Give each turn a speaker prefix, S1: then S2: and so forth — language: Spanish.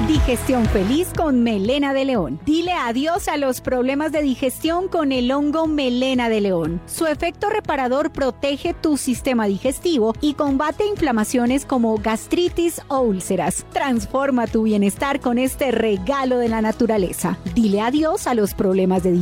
S1: Digestión feliz con melena de león. Dile adiós a los problemas de digestión con el hongo melena de león. Su efecto reparador protege tu sistema digestivo y combate inflamaciones como gastritis o úlceras. Transforma tu bienestar con este regalo de la naturaleza. Dile adiós a los problemas de digestión